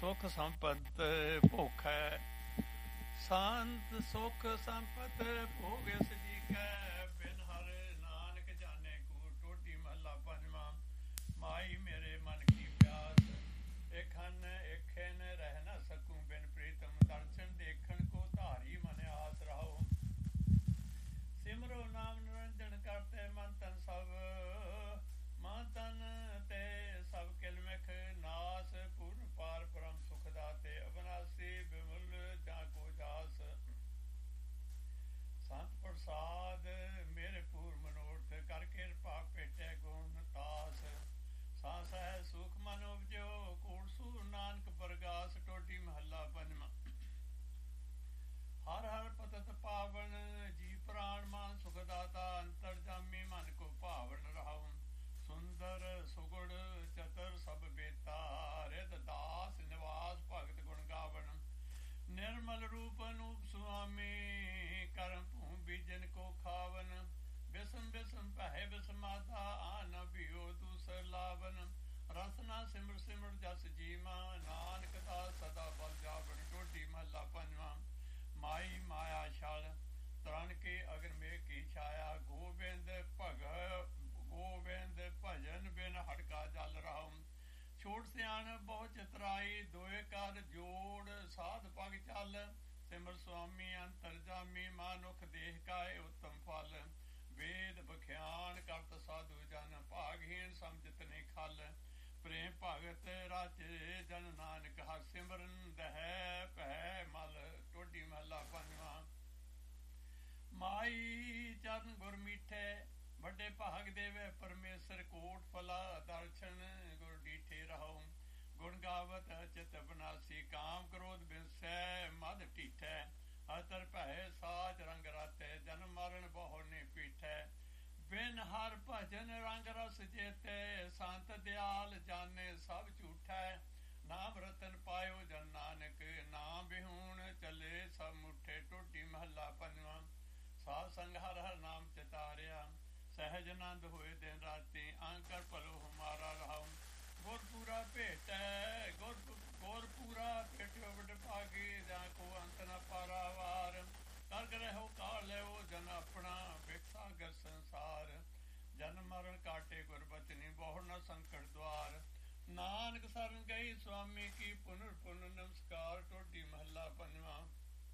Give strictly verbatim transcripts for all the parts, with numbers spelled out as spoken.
ਸੁਖ ਸੰਪਤ ਭੋਖੈ, ਸੰਤ ਸੁਖ ਸੰਪਤ ਭੋਗਿ ਸਜੀ ਕੈ, ਬਿਨ ਹਰ ਨਾਨਕ ਜਾਣੇ ਕੂੜ। ਟੋਟੀ ਮਹੱਲਾ ਪੰਜਵਾਂ। ਮਾਈ ਮੇਰੇ ਮਨ ਕੀ ਪਿਆਸ, ਇਕਨ ਇਖਨ ਰਹਿ ਨ ਸਕੂੰ, ਬਿਨ ਪ੍ਰੀਤਮ ਦਰਸ਼ਨ ਦੇਖਣ ਕੋ ਧਾਰੀ ਮਨ ਆਸ ਰਹੋ। ਸਿਮਰੋ ਨਾਮ ਨਿਰੰਜਨ ਕਰਤੇ ਮਨ ਤਨ ਸਭ, ਮਨ ਤਨ ਤੇ ਸਭ ਕਿਲਮਿਖ ਨਾਸ। ਪੂਰਨ ਪਾਰ ਬ੍ਰਹਮ ਸੁਖ ਦਾਤੇ, ਅਬਨਾਸੀ ਬਿਮਲ ਜਾਂ ਕੋ ਜਾਸ। ਸੰਤ ਪ੍ਰਸਾਦ ਮੇਰੇ ਪੂਰ ਮਨੋਰਥ, ਕਰ ਕਿਰਪਾ ਭੇਟੇ ਗੁਣ ਤਾਸ। ਸਾਸ ਹੈ ਸੁਖ ਮਨ ਉਪਜਿਓ, ਕੂੜ ਸੂਰ ਨਾਨਕ ਪ੍ਰਗਾਸ। ਟੋਟੀ ਮਹੱਲਾ ਪੰਜਵਾਂ। ਹਰ ਹਰ ਪਤਤ ਪਾਵਨ, ਜੀ ਪ੍ਰਾਣ ਮਾਨ ਸੁਖ ਦਾਤਾ। ਅੰਤਰ ਜਾਮੀ ਮਨ ਕੋ ਭਾਵਨ ਰਹਾਉ, ਸੁੰਦਰ ਸੁਗੁਣ ਚਤਰ ਸਭ ਬੇਤਾ। ਰਿਦ ਦਾਸ ਨਿਵਾਸ ਭਗਤ ਗੁਣ ਗਾਵਨ, ਨਿਰਮਲ ਰੂਪ ਅਨੂਪ ਸੁਆਮੀ। ਕਰਮ ਭੂ ਬੀਜਨ ਕੋ ਖਾਵਨ, ਬਿਸਮ ਬਿਸਮ ਪਹਿ ਬਿਸਮਾਦਾ। ਆਨ ਭਿਓ ਦੂਸਰ ਲਾਵਨ, ਰਸਨਾ ਸਿਮਰ ਸਿਮਰ ਜਸ ਜੀਮਾ। ਨਾਨਕ ਦਾਸ ਸਦਾ ਬਲ ਜਾਵਨ। ਟੋਟੀ ਮਹੱਲਾ ਪੰਜਵਾਂ। ਮਾਈ ਮਾਇਆ ਛਲ, ਤਰਨ ਕੇ ਅਗਰ ਮੇਘ ਕੀ ਛਾਇਆ। ਗੋਬਿੰਦ ਭਗ ਗੋਬਿੰਦ ਭਜਨ ਬਿਨ ਹੜਕਾ ਜਲ ਰਾਉ। ਛੋਟ ਸਿਆਣ ਬਹੁ ਚਤਰਾਈ, ਦੋਏ ਕਰ ਜੋੜ ਸਾਧ ਪਗ ਚੱਲ। ਸਿਮਰ ਸੁਆਮੀ ਅੰਤਰ ਜਾਮੀ, ਮਾਨੁਖ ਦੇਹ ਕਾਏ ਉੱਤਮ ਫਲ। ਵੇਦ ਬਖਿਆਨ ਕਰਤ ਸਾਧੂ ਜਨ, ਭਾਗਹੀਣ ਸਮਝਤ ਨਹੀਂ ਖਲ। ਪ੍ਰੇਮ ਭਗਤ ਰਾਚੇ ਜਨ ਨਾਨਕ, ਹਰ ਸਿਮਰਨ ਦਹਿ ਭੈ ਮਲ। ਟੋਡੀ ਮਹੱਲਾ ਪੰਜਵਾਂ। ਮਾਈ ਚਰਨ ਗੁਰ ਮੀਠੇ, ਵੱਡੇ ਭਾਗ ਦੇਵੇ ਪਰਮੇਸ਼ਰ। ਕੋਟ ਫਲਾ ਦਰਸ਼ਨ ਗੁਰ ਡੀਠੇ ਰਹੋ। ਗੁਣ ਗਾਵਤ ਚਿਤ ਬਨਾਸੀ, ਕਾਮ ਕ੍ਰੋਧ ਬਿਨਸੈ ਮਦ ਢੀਠੈ। ਅਤਰ ਭੈ ਸਾਜ ਰੰਗ ਰਾਤੇ, ਜਨਮ ਮਰਨ ਬਹੁ ਨੇ ਪੀਠੈ। ਬਿਨ ਹਰ ਭਜਨ ਰੰਗ ਰਸ ਜੇਤੇ, ਸੰਤ ਦਿਆਲ ਜਾਣੇ ਸਭ ਝੂਠੈ। ਨਾਮ ਰਤਨ ਪਾਇਓ ਜਨ ਨਾਨਕ, ਨਾਮ ਬਿਹੂਣ ਚੱਲੇ ਸਭ ਮੁੱਠੇ। ਟੋਟੀ ਮਹੱਲਾ ਪੰਜਵਾਂ। ਸਾਧ ਸੰਗ ਹਰ ਹਰ ਨਾਮ ਚਿਤਾਰਿਆ, ਸਹਿਜ ਆਨੰਦ ਹੋਏ ਦਿਨ ਰਾਤੀ। ਆਂਕਰ ਭਲੋ ਹਮਾਰਾ ਰਹਾਉ, ਗੁਰ ਪੂਰਾ ਭੇਟੈ। ਗੁਰ ਗੁਰ ਪੂਰਾ ਭੇਟਿਓ ਵਡ ਭਾਗੀ, ਜਾਂ ਕੋ ਅੰਤ ਨ ਪਾਰਾਵਾਰ। ਕਰ ਰਹਿਓ ਕਾਲ ਲਿਓ ਜਨ ਆਪਣਾ, ਬਿਖ ਸਾਗਰ ਸੰਸਾਰ। ਜਨਮ ਮਰਨ ਕਾਟੇ ਗੁਰਬਚਨੀ, ਬਹੁ ਨ ਸੰਕਟ ਦੁਆਰ। ਨਾਨਕ ਸਰਨ ਗਈ ਸੁਆਮੀ ਕੀ, ਪੁਨਰ ਪੁਨਰ ਨਮਸਕਾਰ। ਟੋਟੀ ਮਹੱਲਾ ਪੰਜਵਾਂ।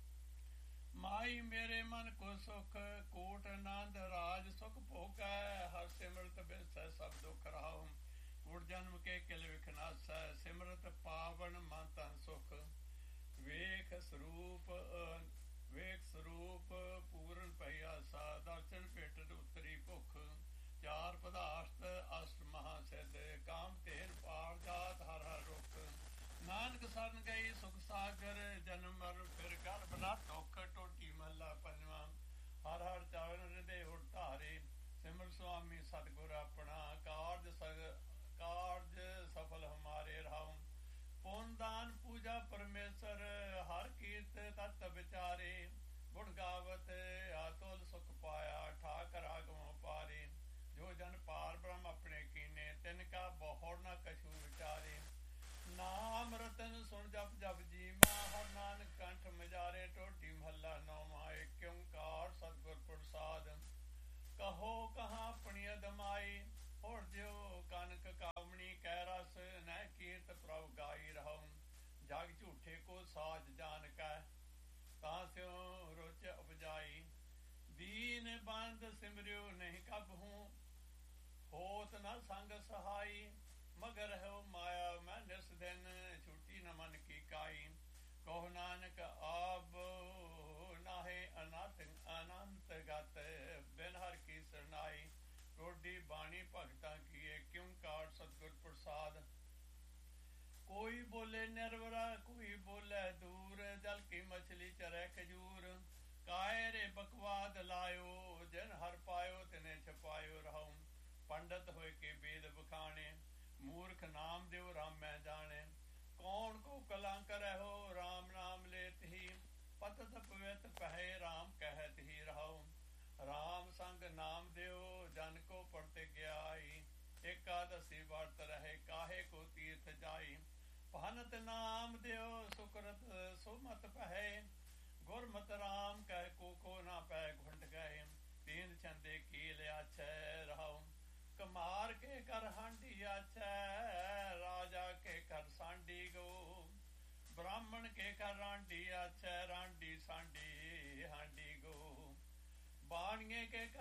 ਮਾਈ ਮੇਰੇ ਮਨ ਕੋ ਸੁਖ, ਕੋਟ ਆਨੰਦ ਰਾਜ ਸੁਖ ਭੋਗੈ। ਹਰ ਸਿਮਰਤ ਬਿਸੈ ਸਭ ਦੁਖ ਰਾਉ, ਕੁੜ ਜਨਮ ਕੇ ਕਿਲ ਵਿਖ ਨਾਸੈ। ਸਿਮਰਤ ਪਾਵਨ ਮਨ ਤਨ ਸੁਖ, ਵੇਖ ਸਰੂਪ ਵੇਖ ਸਰੂਪ ਪੂਰਨ ਭਈ ਆਸਾ। ਦਰਸ਼ਨ ਭੇਟਤ ਉਤਰੀ ਭੁਖ, ਚਾਰ ਪਦਾਰਥ ਅਸ਼ਟ ਮਹਾ ਸਿੱਧ। ਕਾਮ ਧੇਨ ਪਾਰ ਜਾਤ ਹਰ ਹਰ ਰੁਖ, ਨਾਨਕ ਸਰਨ ਗਈ ਸੁਖ ਸਾਗਰ। ਜਨਮ ਮਰਨ ਫਿਰ ਗਰਭ ਨਾ ਦੁਖ। ਟੋਟੀ ਮਹੱਲਾ ਪੰਜਵਾਂ। ਹਰ ਹਰ ਚਰਨ ਹਿਰਦੇ ਉਰ ਧਾਰੇ, ਸਿਮਰ ਸੁਆਮੀ ਸਤਿਗੁਰ ਆਪਣਾ। ਕਾਰਜ ਸਗ ਕਾਰਜ ਸਫਲ ਹਮਾਰੇ ਰਹਾਉ, ਪੁੰਨ ਦਾਨ ਪੂਜਾ ਪਰਮੇਸ਼ਰ। ਹਰ ਕੀਰਤ ਤਤ ਵਿਚਾਰੇ, ਗੁਣ ਗਾਵਤ ਆਤੁਲ ਸੁਖ ਪਾਇਆ। ਠਾਕਰ ਆਗਮੋ ਪਾਰੇ, ਜੋ ਜਨ ਪਾਰ ਬ੍ਰਹਮ ਆਪਣੇ ਕੀਨੇ। ਤਿਨ ਕਾ ਬਹੁ ਨ ਕਛੂ ਵਿਚਾਰੇ, ਨਾਮ ਰਤਨ ਸੁਣ ਜਪ ਜਪ ਜੀਮਾ। ਹਰ ਨਾਨਕ ਕੰਠ ਮਜਾਰੇ। ਟੋਟੀ ਮਹੱਲਾ ਨੌਵਾਂ। ਏਕ ਓੰਕਾਰ ਸਤਿਗੁਰ ਪ੍ਰਸਾਦ, ਕਹੋ ਕਹਾਂ ਆਪਣੀ ਅਦਮਾਈ। ਉੜ ਜਿਉ ਕਨਕ ਕਾਮਣੀ ਕੈ ਰਸ, ਨਹਿ ਕੀਰਤ ਪ੍ਰਭ ਗਾਈ ਰਹਉ। ਜਗ ਝੂਠੇ ਕੋ ਸਾਜ ਜਾਨ ਕੈ, ਤਾਂ ਸਿਉ ਰੁਚ ਉਪਜਾਈ। ਦੀਨ ਬੰਦ ਸਿਮਰਿਓ ਨਹੀਂ ਕਬਹੂ, ਹੋਤ ਨ ਸੰਗ ਸਹਾਈ। ਮਗਰ ਰਹਿਓ ਮਾਇਆ ਮੈਂ ਨਿਸ ਦਿਨ, ਛੁੱਟੀ ਨ ਮਨ ਕੀ ਕਾਈ। ਕਹੋ ਨਾਨਕ ਆਬ ਨਾਹੇ ਅਨੰਤ ਅਨੰਤ ਗਤ, ਬਿਨ ਹਰ ਕੀ ਸਰਨਾਈ। ਟੋਡੀ ਬਾਣੀ ਭਗਤਾਂ ਕੀਏ, ਕਿਉਂ ਕਾਰ ਸਤਿਗੁਰ ਪ੍ਰਸਾਦ। ਕੋਈ ਬੋਲੇ ਨਿਰਵਰਾ, ਕੋਈ ਬੋਲੇ ਦੂਰ। ਜਲ ਕੀ ਮਛਲੀ ਚਰੈ ਖਜੂਰ, ਕਾਇ ਰੇ ਬਕਵਾਦ ਲਾਇਓ। ਜਿਨ ਹਰ ਪਾਇਓ ਤਿਨੇ ਛਪਾਇਓ ਰਹਾਉ। ਪੰਡਤ ਹੋਏ ਕੇ ਵੇਦ ਬਖਾਣੇ, ਮੂਰਖ ਨਾਮ ਦਿਓ ਰਾਮ ਮੈਂ ਜਾਣੇ। ਕੌਣ ਕੋ ਕਲੰਕ ਰਹੋ, ਰਾਮ ਨਾਮ ਲੇਤ ਹੀ। ਪਤਤ ਪਵਿੱਤ ਪਹਿ ਰਾਮ ਕਹਿਤ ਹੀ ਰਹਾਉ। ਰਾਮ ਸੰਗ ਨਾਮ ਦਿਓ, ਜਨ ਕੋ ਪ੍ਰਤਿਗਿਆਈ। ਏਕਾਦਸੀ ਵਰਤ ਰਹੇ, ਕਾਹੇ ਕੋ ਤੀਰਥ ਜਾਈ। ਭਾਨਤ ਨਾਮ ਦਿਓ ਸੁਕਰਤ ਸੁਮਤ ਪਹਿ ਗੁਰਮਤਿ ਰਾਮ ਕਹਿ ਕੋ ਕੋ ਨਾ ਪੈ ਘੁੰਡ ਗਏ ਤੀਨ ਚੰਦੇ ਕੀ ਲਿਆਛੈ ਰਹਾਉ ਕਮਾਰ ਕੇ ਕਰ ਹਾਂਡੀ ਆਛੈ ਰਾਜਾ ਕੇ ਕਰ ਸਾਂਡੀ ਗੋ ਬ੍ਰਾਹਮਣ ਕੇ ਕਰ ਰਾਂਡੀ ਆਛੈ ਰਾਂਡੀ ਸਾਂਡੀ ਹਾਂਡੀ ਗੋ ਬਾਣੀਏ ਕੇ